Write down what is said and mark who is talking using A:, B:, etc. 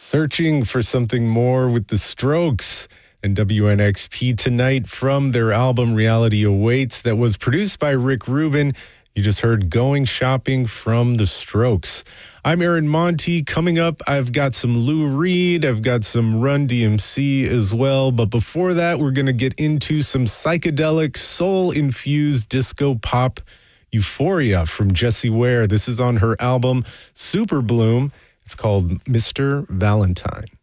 A: Searching for something more with the Strokes and WNXP tonight from their album Reality Awaits that was produced by Rick Rubin. You just heard Going Shopping from the Strokes. I'm Aaron Monti. Coming up, I've got some Lou Reed. I've got some Run DMC as well. But before that, we're going to get into some psychedelic, soul-infused disco pop euphoria from Jessie Ware. This is on her album Super Bloom. It's called Mr. Valentine.